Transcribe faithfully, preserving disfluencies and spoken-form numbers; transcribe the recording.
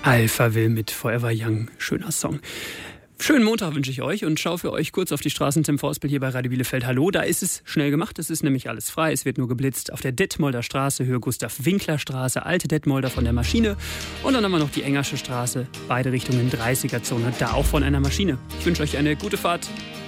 Alphaville mit Forever Young. Schöner Song. Schönen Montag wünsche ich euch und schaue für euch kurz auf die Straßen. Tim Vorspel hier bei Radio Bielefeld. Hallo, da ist es schnell gemacht. Es ist nämlich alles frei. Es wird nur geblitzt auf der Detmolder Straße, Höhe Gustav-Winkler-Straße, alte Detmolder von der Maschine. Und dann haben wir noch die Engersche Straße, beide Richtungen dreißiger Zone, da auch von einer Maschine. Ich wünsche euch eine gute Fahrt.